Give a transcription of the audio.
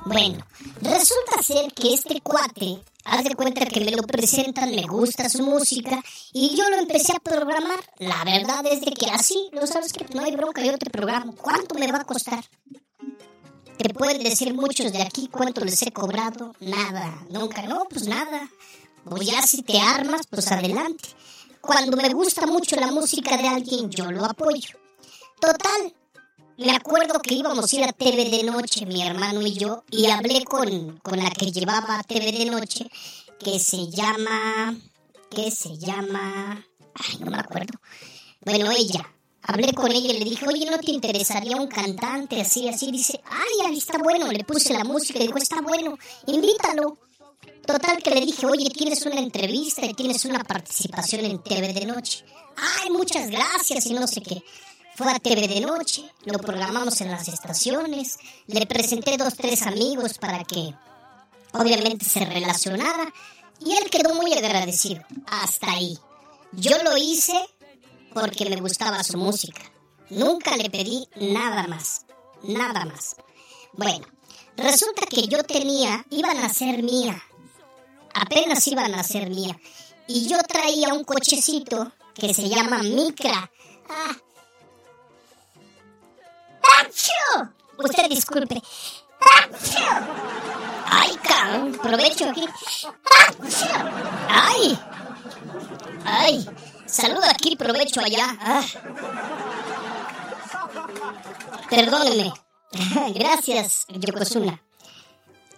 Bueno, resulta ser que este cuate, haz de cuenta que me lo presentan, me gusta su música y yo lo empecé a programar. La verdad es de que así, no sabes que no hay bronca, yo te programo. ¿Cuánto me va a costar? Te pueden decir muchos de aquí cuánto les he cobrado. Nada, nunca, no, pues nada. Pues ya si te armas, pues adelante. Cuando me gusta mucho la música de alguien, yo lo apoyo. Total, me acuerdo que íbamos a ir a TV de Noche, mi hermano y yo, y hablé con la que llevaba TV de Noche, que se llama... Ay, no me acuerdo. Bueno, ella. Hablé con ella y le dije, oye, ¿no te interesaría un cantante así? Dice, ay, ahí está bueno. Le puse la música y dijo, está bueno, invítalo. Total que le dije, oye, tienes una entrevista y tienes una participación en TV de Noche. Ay, muchas gracias y no sé qué. Fue a TV de Noche, lo programamos en las estaciones, le presenté 2, 3 amigos para que obviamente se relacionara y él quedó muy agradecido. Hasta ahí. Yo lo hice porque me gustaba su música. Nunca le pedí nada más. Nada más. Bueno, resulta que iban a ser mía. Apenas iban a ser mía. Y yo traía un cochecito que se llama Micra. ¡Achoo! Usted disculpe. ¡Achoo! ¡Ay, cabrón! Provecho aquí. ¡Achoo! ¡Ay! ¡Ay! Saluda aquí, provecho allá. Perdóneme. Gracias, Yokozuna.